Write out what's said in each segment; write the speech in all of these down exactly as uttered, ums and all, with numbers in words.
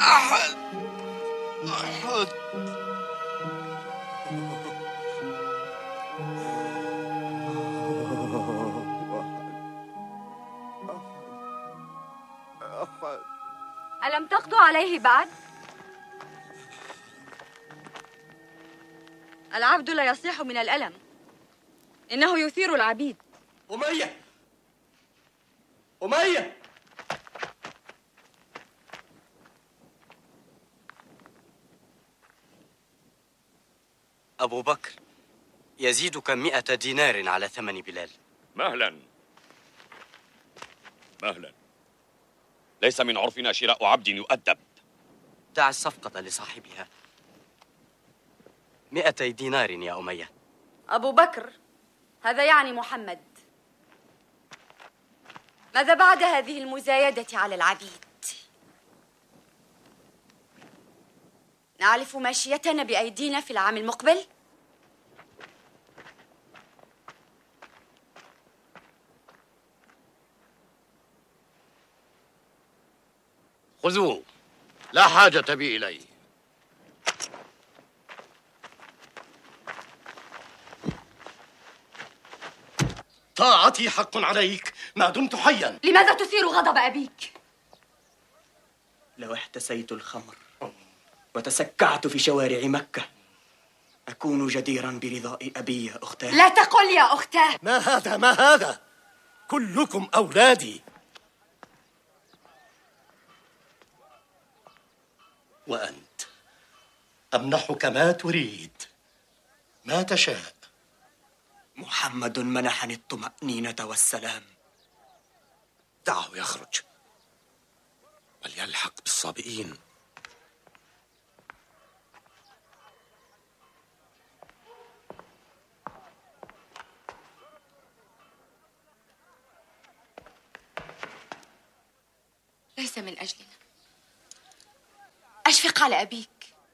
أحد أحد ألم تقضوا عليه بعد؟ العبد لا يصيح من الألم، إنه يثير العبيد. أمية أمية أبو بكر، يزيدك مئة دينار على ثمن بلال. مهلا مهلا، ليس من عرفنا شراء عبد يؤدب. دع الصفقة لصاحبها. مئتي دينار يا أمية. أبو بكر، هذا يعني محمد. ماذا بعد هذه المزايدة على العبيد؟ نعرف ماشيتنا بأيدينا في العام المقبل؟ خذوه، لا حاجة بي إليه. طاعتي حق عليك ما دمت حيا. لماذا تثير غضب أبيك؟ لو احتسيت الخمر وتسكعت في شوارع مكة أكون جديرا برضاء أبي يا أختاه. لا تقل يا أختاه. ما هذا ما هذا، كلكم أولادي، وأنت أمنحك ما تريد ما تشاء. محمد منحني الطمأنينة والسلام. دعه يخرج وليلحق بالصابئين. ليس من أجلنا، أشفق على أبيك.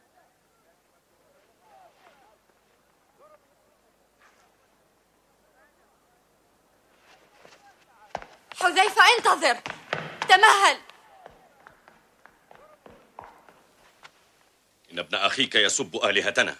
حذيفة، انتظر، تمهل. إن ابن أخيك يسب آلهتنا،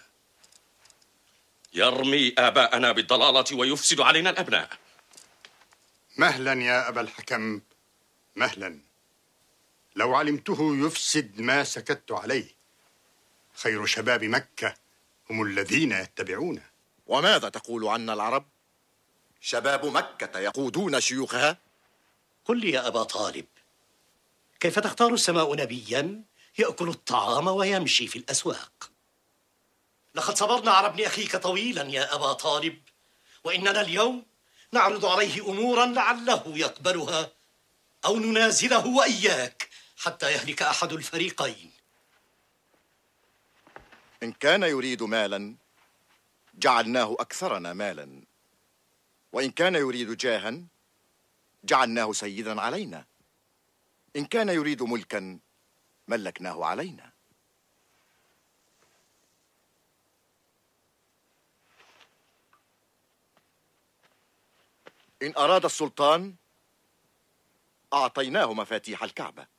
يرمي آباءنا بالضلالة ويفسد علينا الأبناء. مهلا يا أبا الحكم، مهلا. لو علمته يفسد ما سكت عليه. خير شباب مكة هم الذين يتبعونه. وماذا تقول عنا العرب؟ شباب مكة يقودون شيوخها؟ قل لي يا أبا طالب، كيف تختار السماء نبيا يأكل الطعام ويمشي في الأسواق؟ لقد صبرنا على ابن أخيك طويلا يا أبا طالب، وإننا اليوم نعرض عليه أمورا لعله يقبلها، أو ننازله وإياك حتى يهلك أحد الفريقين. إن كان يريد مالا جعلناه أكثرنا مالا، وإن كان يريد جاها جعلناه سيدا علينا، إن كان يريد ملكا ملكناه علينا. إن أراد السلطان أعطيناه مفاتيح الكعبة،